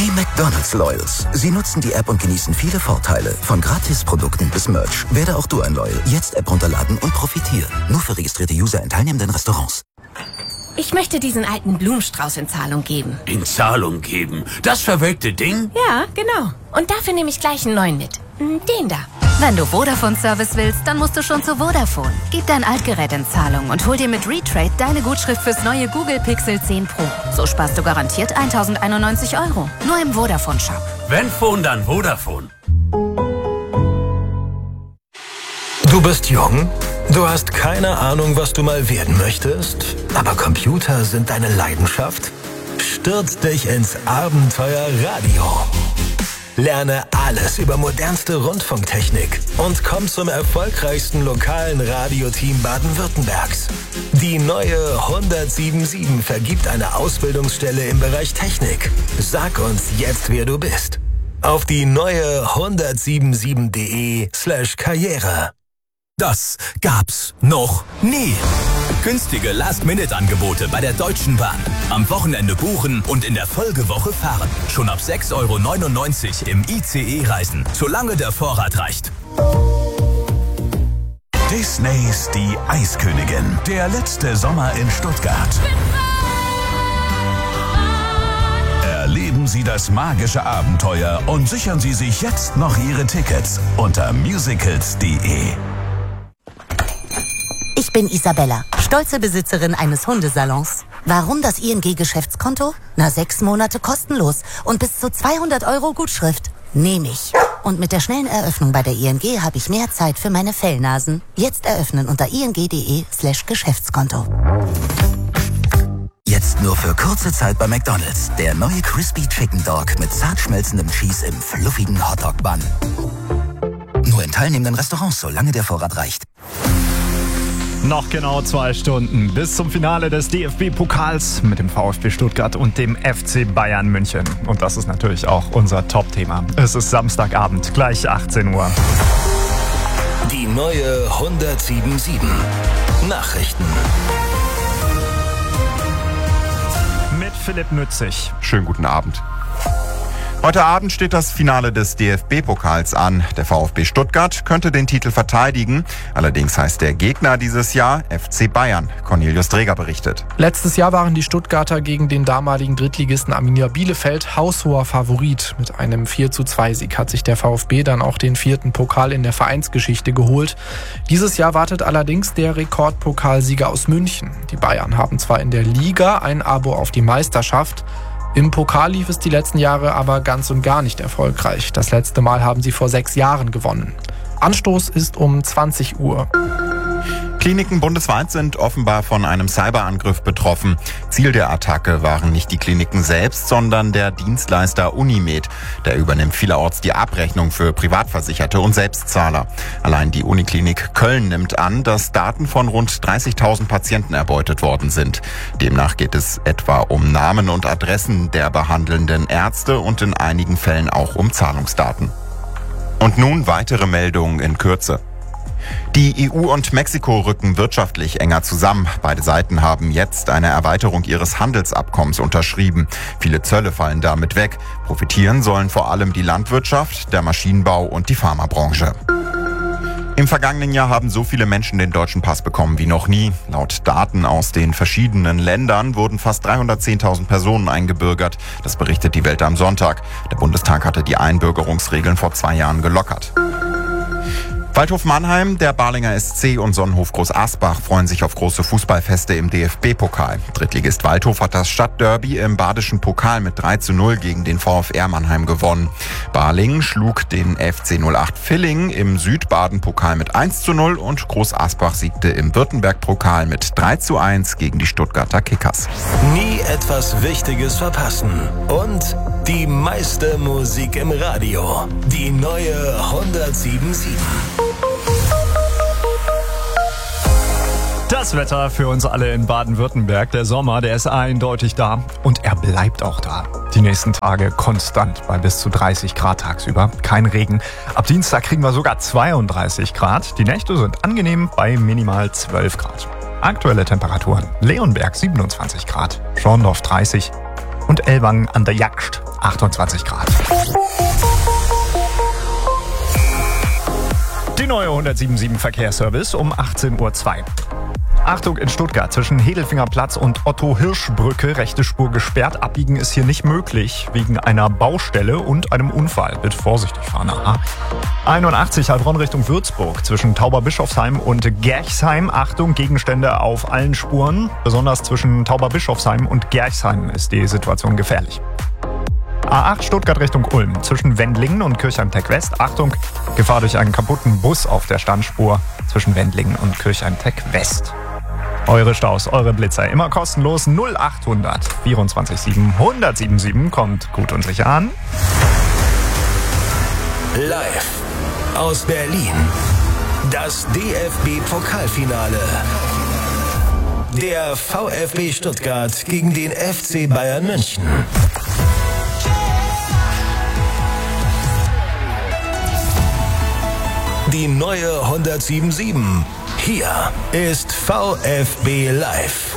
Die McDonald's Loyals. Sie nutzen die App und genießen viele Vorteile. Von Gratisprodukten bis Merch. Werde auch du ein Loyal. Jetzt App runterladen und profitiere. Nur für registrierte User in teilnehmenden Restaurants. Ich möchte diesen alten Blumenstrauß in Zahlung geben. In Zahlung geben? Das verwelkte Ding? Ja, genau. Und dafür nehme ich gleich einen neuen mit. Den da. Wenn du Vodafone-Service willst, dann musst du schon zu Vodafone. Gib dein Altgerät in Zahlung und hol dir mit Retrade deine Gutschrift fürs neue Google Pixel 10 Pro. So sparst du garantiert 1.091 €. Nur im Vodafone-Shop. Wenn Phone, dann Vodafone. Du bist jung? Du hast keine Ahnung, was du mal werden möchtest? Aber Computer sind deine Leidenschaft? Stürz dich ins Abenteuer Radio. Lerne alles über modernste Rundfunktechnik und komm zum erfolgreichsten lokalen Radioteam Baden-Württembergs. Die neue 107.7 vergibt eine Ausbildungsstelle im Bereich Technik. Sag uns jetzt, wer du bist. Auf die neue 177.de/Karriere. Das gab's noch nie. Günstige Last-Minute-Angebote bei der Deutschen Bahn. Am Wochenende buchen und in der Folgewoche fahren. Schon ab 6,99 € im ICE reisen, solange der Vorrat reicht. Disneys Die Eiskönigin. Der letzte Sommer in Stuttgart. Erleben Sie das magische Abenteuer und sichern Sie sich jetzt noch Ihre Tickets unter musicals.de. Ich bin Isabella, stolze Besitzerin eines Hundesalons. Warum das ING-Geschäftskonto? 6 Monate kostenlos und bis zu 200 € Gutschrift. Nehme ich. Und mit der schnellen Eröffnung bei der ING habe ich mehr Zeit für meine Fellnasen. Jetzt eröffnen unter ing.de/Geschäftskonto. Jetzt nur für kurze Zeit bei McDonald's. Der neue Crispy Chicken Dog mit zart schmelzendem Cheese im fluffigen Hotdog-Bun. Nur in teilnehmenden Restaurants, solange der Vorrat reicht. Noch genau 2 Stunden bis zum Finale des DFB-Pokals mit dem VfB Stuttgart und dem FC Bayern München. Und das ist natürlich auch unser Top-Thema. Es ist Samstagabend, gleich 18 Uhr. Die neue 107.7 Nachrichten. Mit Philipp Nützig. Schönen guten Abend. Heute Abend steht das Finale des DFB-Pokals an. Der VfB Stuttgart könnte den Titel verteidigen. Allerdings heißt der Gegner dieses Jahr FC Bayern. Cornelius Dreger berichtet. Letztes Jahr waren die Stuttgarter gegen den damaligen Drittligisten Arminia Bielefeld haushoher Favorit. Mit einem 4:2-Sieg hat sich der VfB dann auch den 4. Pokal in der Vereinsgeschichte geholt. Dieses Jahr wartet allerdings der Rekordpokalsieger aus München. Die Bayern haben zwar in der Liga ein Abo auf die Meisterschaft. Im Pokal lief es die letzten Jahre aber ganz und gar nicht erfolgreich. Das letzte Mal haben sie vor 6 Jahren gewonnen. Anstoß ist um 20 Uhr. Kliniken bundesweit sind offenbar von einem Cyberangriff betroffen. Ziel der Attacke waren nicht die Kliniken selbst, sondern der Dienstleister Unimed. Der übernimmt vielerorts die Abrechnung für Privatversicherte und Selbstzahler. Allein die Uniklinik Köln nimmt an, dass Daten von rund 30.000 Patienten erbeutet worden sind. Demnach geht es etwa um Namen und Adressen der behandelnden Ärzte und in einigen Fällen auch um Zahlungsdaten. Und nun weitere Meldungen in Kürze. Die EU und Mexiko rücken wirtschaftlich enger zusammen. Beide Seiten haben jetzt eine Erweiterung ihres Handelsabkommens unterschrieben. Viele Zölle fallen damit weg. Profitieren sollen vor allem die Landwirtschaft, der Maschinenbau und die Pharmabranche. Im vergangenen Jahr haben so viele Menschen den deutschen Pass bekommen wie noch nie. Laut Daten aus den verschiedenen Ländern wurden fast 310.000 Personen eingebürgert. Das berichtet die Welt am Sonntag. Der Bundestag hatte die Einbürgerungsregeln vor 2 Jahren gelockert. Waldhof Mannheim, der Barlinger SC und Sonnenhof Groß Asbach freuen sich auf große Fußballfeste im DFB-Pokal. Drittligist Waldhof hat das Stadtderby im badischen Pokal mit 3:0 gegen den VfR Mannheim gewonnen. Balingen schlug den FC 08 Villingen im Südbaden-Pokal mit 1:0 und Groß Asbach siegte im Württemberg-Pokal mit 3:1 gegen die Stuttgarter Kickers. Nie etwas Wichtiges verpassen. Und die meiste Musik im Radio. Die neue 107.7. Das Wetter für uns alle in Baden-Württemberg. Der Sommer, der ist eindeutig da und er bleibt auch da. Die nächsten Tage konstant bei bis zu 30 Grad tagsüber. Kein Regen. Ab Dienstag kriegen wir sogar 32 Grad. Die Nächte sind angenehm bei minimal 12 Grad. Aktuelle Temperaturen: Leonberg 27 Grad, Schorndorf 30 und Ellwangen an der Jagst 28 Grad. Die neue 177 Verkehrsservice um 18:02 Uhr. Achtung, in Stuttgart zwischen Hedelfingerplatz und Otto-Hirsch-Brücke rechte Spur gesperrt. Abbiegen ist hier nicht möglich wegen einer Baustelle und einem Unfall. Bitte vorsichtig fahren. Aha. 81 Heilbronn Richtung Würzburg zwischen Tauberbischofsheim und Gerchsheim. Achtung, Gegenstände auf allen Spuren. Besonders zwischen Tauberbischofsheim und Gerchsheim ist die Situation gefährlich. A8 Stuttgart Richtung Ulm zwischen Wendlingen und Kirchheim-Tech-West. Achtung, Gefahr durch einen kaputten Bus auf der Standspur zwischen Wendlingen und Kirchheim-Tech-West. Eure Staus, eure Blitzer, immer kostenlos 0800 24 7 1077. Kommt gut und sicher an. Live aus Berlin. Das DFB-Pokalfinale. Der VfB Stuttgart gegen den FC Bayern München. Die neue 177. Hier ist VfB Live.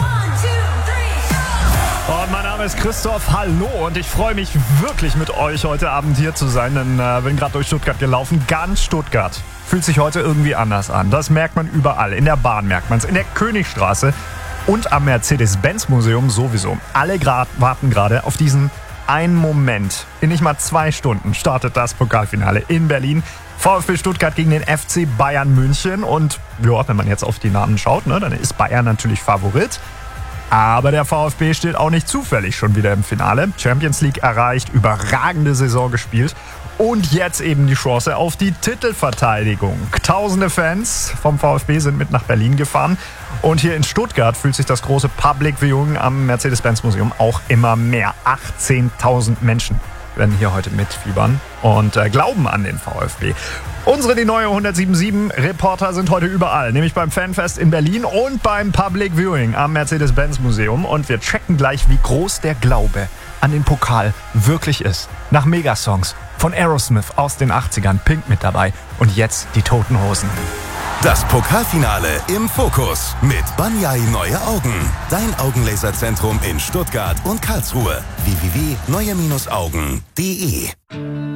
Und mein Name ist Christoph, hallo, und ich freue mich wirklich mit euch heute Abend hier zu sein, denn bin gerade durch Stuttgart gelaufen. Ganz Stuttgart fühlt sich heute irgendwie anders an. Das merkt man überall. In der Bahn merkt man es, in der Königstraße und am Mercedes-Benz-Museum sowieso. Alle warten gerade auf diesen einen Moment. In nicht mal 2 Stunden startet das Pokalfinale in Berlin. VfB Stuttgart gegen den FC Bayern München. Und ja, wenn man jetzt auf die Namen schaut, ne, dann ist Bayern natürlich Favorit. Aber der VfB steht auch nicht zufällig schon wieder im Finale. Champions League erreicht, überragende Saison gespielt. Und jetzt eben die Chance auf die Titelverteidigung. Tausende Fans vom VfB sind mit nach Berlin gefahren. Und hier in Stuttgart fühlt sich das große Public Viewing am Mercedes-Benz-Museum auch immer mehr. 18.000 Menschen werden hier heute mitfiebern und glauben an den VfB. Unsere Die neue 177 Reporter sind heute überall, nämlich beim Fanfest in Berlin und beim Public Viewing am Mercedes-Benz-Museum. Und wir checken gleich, wie groß der Glaube an den Pokal wirklich ist. Nach Megasongs von Aerosmith aus den 80ern, Pink mit dabei und jetzt die Toten Hosen. Das Pokalfinale im Fokus mit Banyai Neue Augen. Dein Augenlaserzentrum in Stuttgart und Karlsruhe. www.neue-augen.de